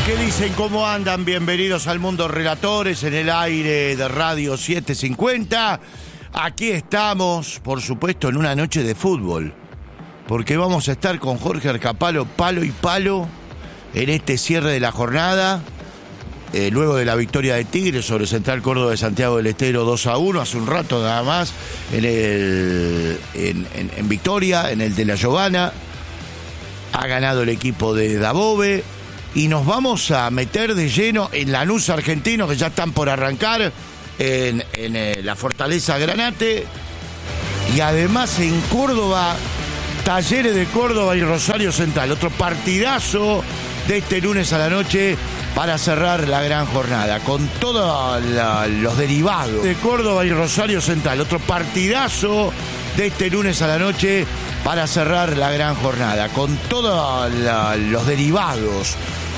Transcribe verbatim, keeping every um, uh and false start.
¿Qué dicen? ¿Cómo andan? Bienvenidos al Mundo Relatores en el aire de Radio setecientos cincuenta. Aquí estamos, por supuesto, en una noche de fútbol, porque vamos a estar con Jorge Arcapalo, palo y palo, en este cierre de la jornada, eh, luego de la victoria de Tigre sobre Central Córdoba de Santiago del Estero dos a uno, hace un rato nada más, en, el, en, en, en Victoria, en el de la Giovana. Ha ganado el equipo de Dabove. Y nos vamos a meter de lleno en Lanús argentino, que ya están por arrancar, en, en eh, la Fortaleza Granate. Y además en Córdoba, Talleres de Córdoba y Rosario Central. Otro partidazo de este lunes a la noche para cerrar la gran jornada, con todos los derivados de Córdoba y Rosario Central. Otro partidazo de este lunes a la noche para cerrar la gran jornada, con todos los derivados